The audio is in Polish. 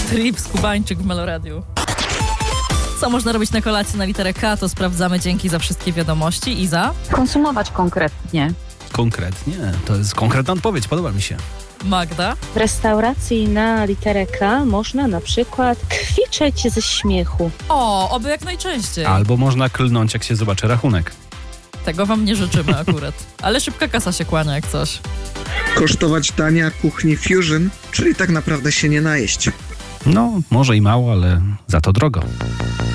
Trips, Kubańczyk w Meloradiu. Co można robić na kolację na literę K, to sprawdzamy. Dzięki za wszystkie wiadomości. Iza? Konsumować konkretnie. Konkretnie? To jest konkretna odpowiedź, podoba mi się. Magda? W restauracji na literę K można na przykład kwiczeć ze śmiechu. O, oby jak najczęściej. Albo można klnąć, jak się zobaczy rachunek. Tego wam nie życzymy akurat. Ale szybka kasa się kłania jak coś. Kosztować dania kuchni fusion, czyli tak naprawdę się nie najeść. No, może i mało, ale za to drogo.